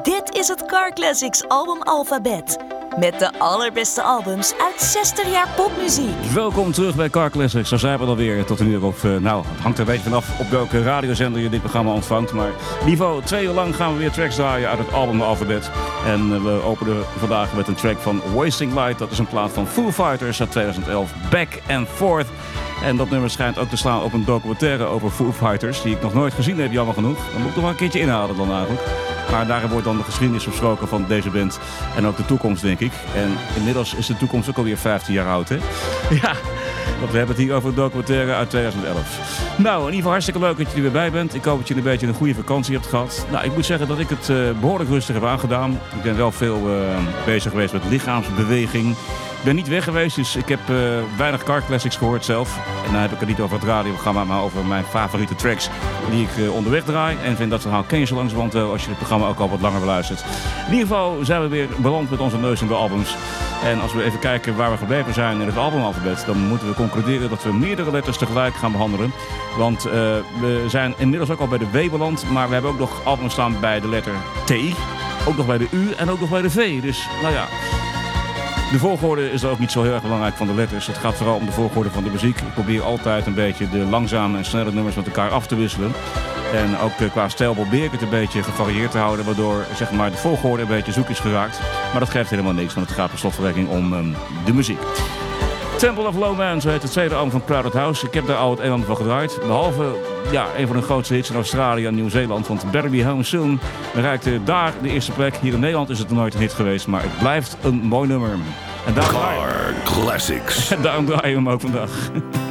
Dit is het Car Classics album Alphabet. Met de allerbeste albums uit 60 jaar popmuziek. Welkom terug bij Car Classics. Zo zijn we dan weer tot een uur op... het hangt er een beetje vanaf op welke radiozender je dit programma ontvangt. Maar niveau 2 uur lang gaan we weer tracks draaien uit het album Alphabet. En we openen vandaag met een track van Wasting Light. Dat is een plaat van Foo Fighters uit 2011. Back and Forth. En dat nummer schijnt ook te slaan op een documentaire over Foo Fighters. Die ik nog nooit gezien heb, jammer genoeg. Dan moet ik nog wel een keertje inhalen dan eigenlijk. Maar daarin wordt dan de geschiedenis besproken van deze band. En ook de toekomst, denk ik. En inmiddels is de toekomst ook alweer 15 jaar oud, hè? Ja, want we hebben het hier over een documentaire uit 2011. Nou, in ieder geval hartstikke leuk dat je er weer bij bent. Ik hoop dat je een beetje een goede vakantie hebt gehad. Nou, ik moet zeggen dat ik het behoorlijk rustig heb aangedaan. Ik ben wel veel bezig geweest met lichaamsbeweging. Ik ben niet weg geweest, dus ik heb weinig Car Classics gehoord zelf. En dan heb ik het niet over het radioprogramma, maar over mijn favoriete tracks die ik onderweg draai. En vind dat verhaal ken je zo langzamerhand als je het programma ook al wat langer beluistert. In ieder geval zijn we weer beland met onze neus in de albums. En als we even kijken waar we gebleven zijn in het albumalfabet, dan moeten we concluderen dat we meerdere letters tegelijk gaan behandelen. Want we zijn inmiddels ook al bij de W beland, maar we hebben ook nog albums staan bij de letter T. Ook nog bij de U en ook nog bij de V. Dus, nou ja... De volgorde is ook niet zo heel erg belangrijk van de letters. Het gaat vooral om de volgorde van de muziek. Ik probeer altijd een beetje de langzame en snelle nummers met elkaar af te wisselen. En ook qua stijl probeer ik het een beetje gevarieerd te houden, waardoor zeg maar, de volgorde een beetje zoek is geraakt. Maar dat geeft helemaal niks, want het gaat per slotverrekening om de muziek. Temple of Low Man, zo heet het tweede album van Crowded House. Ik heb daar al het een en ander van gedraaid. Behalve een van de grootste hits in Australië en Nieuw-Zeeland. Want Better Be Home Soon bereikte daar de eerste plek. Hier in Nederland is het nog nooit een hit geweest, maar het blijft een mooi nummer. En Car Classics. En daarom draaien we hem ook vandaag.